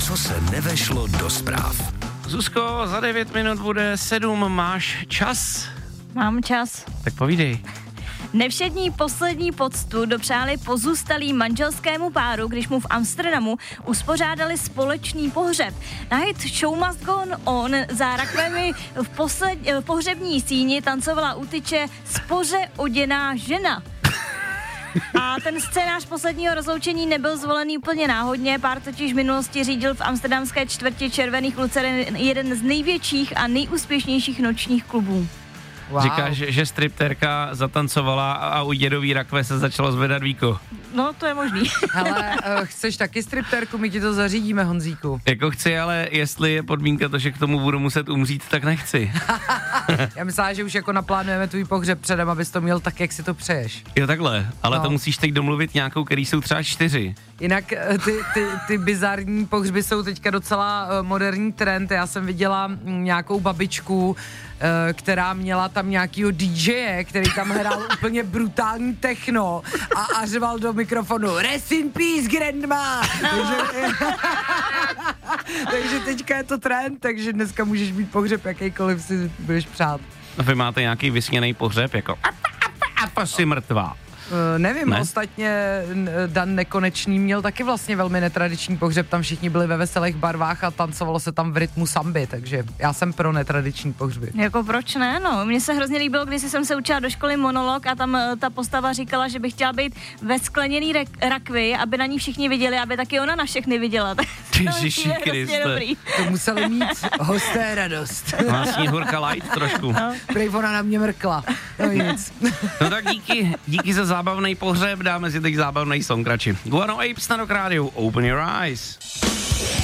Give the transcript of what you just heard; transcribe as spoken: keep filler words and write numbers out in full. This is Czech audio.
co se nevešlo do zpráv. Zuzko, za devět minut bude sedm, máš čas? Mám čas. Tak povídej. Nevšední poslední poctu dopřáli pozůstalý manželskému páru, když mu v Amsterdamu uspořádali společný pohřeb. Na hit Show Must Go On za rakvemi v, posled, v pohřební síni tancovala u tyče spoře oděná žena. A ten scénář posledního rozloučení nebyl zvolený úplně náhodně, pár totiž v minulosti řídil v amsterdamské čtvrti Červených luceren jeden z největších a nejúspěšnějších nočních klubů. Wow. Říkáš, že stripterka zatancovala a u dědový rakve se začalo zvedat víko. No, to je možný. Hele, uh, chceš taky stripterku, my ti to zařídíme, Honzíku. Jako chci, ale jestli je podmínka to, že k tomu budu muset umřít, tak nechci. Já myslím, že už jako naplánujeme tvůj pohřeb předem, abys to měl tak, jak si to přeješ. Jo, takhle, ale no. To musíš teď domluvit nějakou, který jsou třeba čtyři. Jinak ty, ty, ty bizarní pohřby jsou teďka docela uh, moderní trend. Já jsem viděla m, nějakou babičku, uh, která měla tam nějakýho dý džeje, který tam hrál úplně brutální techno a, a řval do mikrofonu Rest in peace, grandma! takže, takže teďka je to trend, takže dneska můžeš mít pohřeb jakýkoliv si budeš přát. Vy máte nějaký vysněný pohřeb, jako a jsi mrtvá. Uh, nevím, ne? Ostatně Dan Nekonečný měl taky vlastně velmi netradiční pohřeb, tam všichni byli ve veselých barvách a tancovalo se tam v rytmu samby, takže já jsem pro netradiční pohřby. Jako proč ne, no, mně se hrozně líbilo, když jsem se učila do školy monolog a tam ta postava říkala, že by chtěla být ve skleněný rak- rakvi, aby na ní všichni viděli, aby taky ona na všechny viděla. Ježiši Kriste. To museli mít hosté radost. Vlastní Hurka light trošku. No. Prej ona na mě mrkla, no nic. No tak díky, díky za zábavný pohřeb, dáme si teď zábavný song radši. Guano Apes na Rock Radio, Open Your Eyes.